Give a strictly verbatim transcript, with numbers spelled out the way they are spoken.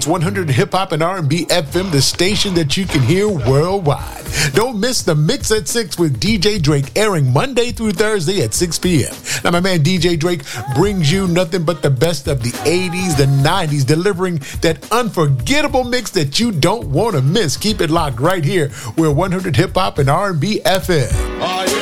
one hundred Hip Hop and R and B F M, the station that you can hear worldwide. Don't miss the Mix at six with D J Drake, airing Monday through Thursday at six p.m. Now, my man D J Drake brings you nothing but the best of the eighties, the nineties, delivering that unforgettable mix that you don't want to miss. Keep it locked right here. We're one hundred Hip Hop and R and B F M.